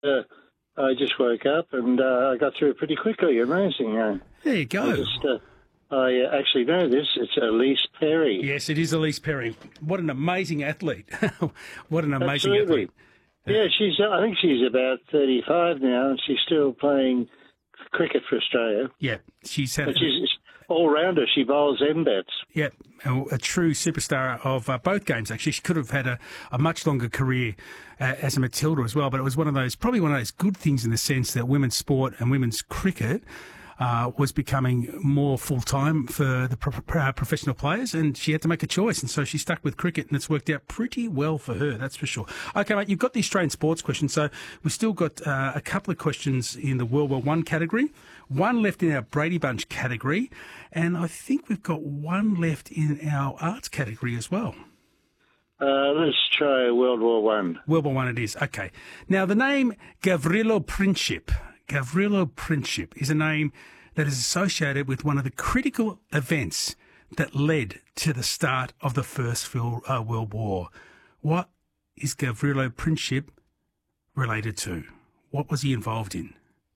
I just woke up and I got through it pretty quickly. Amazing. There you go. I actually know this. It's Elise Perry. Yes, it is Elise Perry. What an amazing athlete. What an amazing Absolutely. athlete. Yeah, I think she's about 35 now, and she's still playing cricket for Australia. Yeah, she's all-rounder. She bowls end-bats. Yeah, a true superstar of both games, actually. She could have had a much longer career as a Matilda as well, but it was probably one of those good things in the sense that women's sport and women's cricket was becoming more full-time for the professional players, and she had to make a choice, and so she stuck with cricket, and it's worked out pretty well for her, that's for sure. Okay, mate, you've got the Australian sports question, so we've still got a couple of questions in the World War I category, one left in our Brady Bunch category, and I think we've got one left in our arts category as well. Let's try World War One. World War One it is, okay. Now, the name Gavrilo Princip is a name that is associated with one of the critical events that led to the start of the First World War. What is Gavrilo Princip related to? What was he involved in?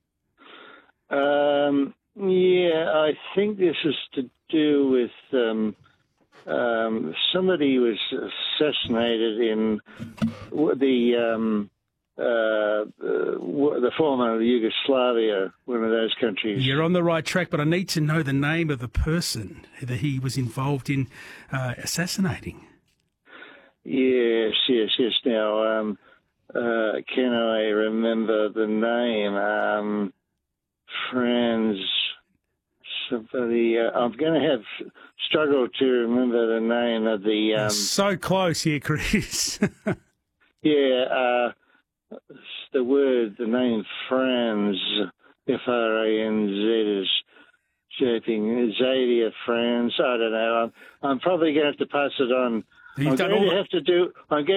I think this is to do with somebody was assassinated in the former Yugoslavia, one of those countries. You're on the right track, but I need to know the name of the person that he was involved in assassinating. Yes. Now, can I remember the name? Franz, somebody. I'm going to have struggle to remember the name of the. So close here, Chris. The name Franz, F-R-A-N-Z is shaping. Xavier Franz, I don't know. I'm probably going to have to pass it on. I'm going to have to do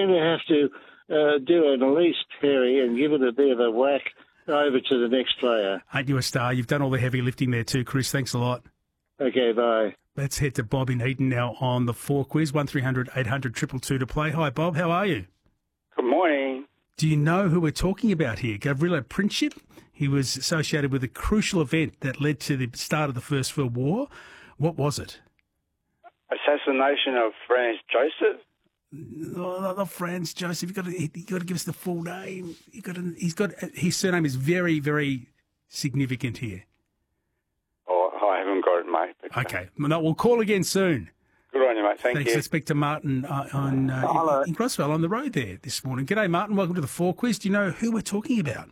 an Elise Perry and give it a bit of a whack over to the next player. Ain't you a star? You've done all the heavy lifting there too, Chris. Thanks a lot. Okay, bye. Let's head to Bob in Eden now on the 4 quiz, 1300 800 222 to play. Hi, Bob. How are you? Good morning. Do you know who we're talking about here? Gavrilo Princip. He was associated with a crucial event that led to the start of the First World War. What was it? Assassination of Franz Joseph. No, not Franz Joseph. You got to give us the full name. His surname is very, very significant here. Oh, I haven't got it, mate. But, okay, no, we'll call again soon. Good on you, mate. Thanks. Let's speak to Martin in Grosville on the road there this morning. G'day, Martin. Welcome to the 4 quiz. Do you know who we're talking about?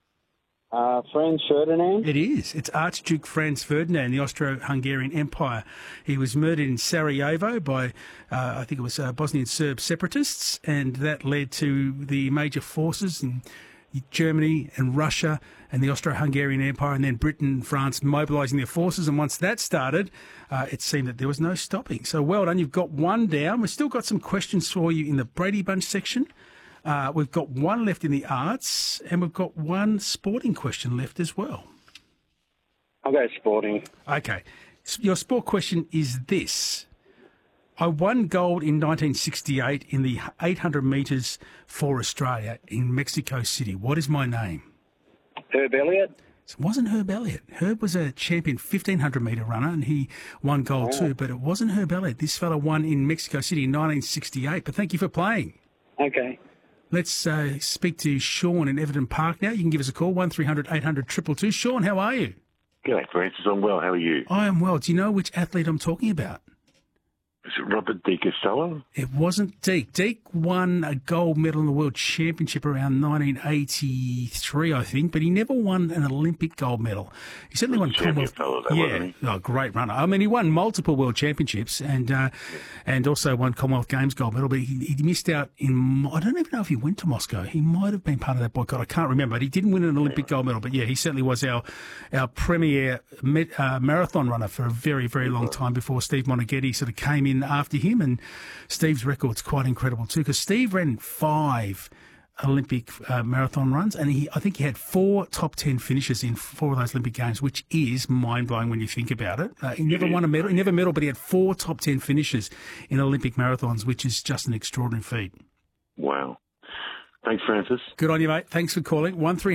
Franz Ferdinand? It is. It's Archduke Franz Ferdinand, the Austro-Hungarian Empire. He was murdered in Sarajevo by, I think it was Bosnian Serb separatists, and that led to the major forces in Germany and Russia and the Austro-Hungarian Empire, and then Britain and France mobilising their forces. And once that started, it seemed that there was no stopping. So well done. You've got one down. We've still got some questions for you in the Brady Bunch section. We've got one left in the arts, and we've got one sporting question left as well. I'll go sporting. Okay. Your sport question is this. I won gold in 1968 in the 800 metres for Australia in Mexico City. What is my name? Herb Elliott. It wasn't Herb Elliott. Herb was a champion 1,500-metre runner, and he won gold too, but it wasn't Herb Elliott. This fella won in Mexico City in 1968, but thank you for playing. Okay. Let's speak to Sean in Everton Park now. You can give us a call, 1300 800 222. Sean, how are you? G'day, Francis. I'm well. How are you? I am well. Do you know which athlete I'm talking about? Is it Robert De Castella? It wasn't Deke. Deke won a gold medal in the World Championship around 1983, I think, but he never won an Olympic gold medal. He certainly won Commonwealth. Great runner. I mean, he won multiple World Championships and also won Commonwealth Games gold medal, but he missed out in, I don't even know if he went to Moscow. He might have been part of that boycott. I can't remember. But he didn't win an Olympic gold medal, but yeah, he certainly was our premier marathon runner for a very, very long time before Steve Monaghetti sort of came in after him, and Steve's record's quite incredible too, because Steve ran 5 Olympic marathon runs, and I think he had 4 top 10 finishes in 4 of those Olympic Games, which is mind-blowing when you think about it. He never won a medal, but he had 4 top 10 finishes in Olympic marathons, which is just an extraordinary feat. Wow. Thanks, Francis. Good on you, mate. Thanks for calling. 1300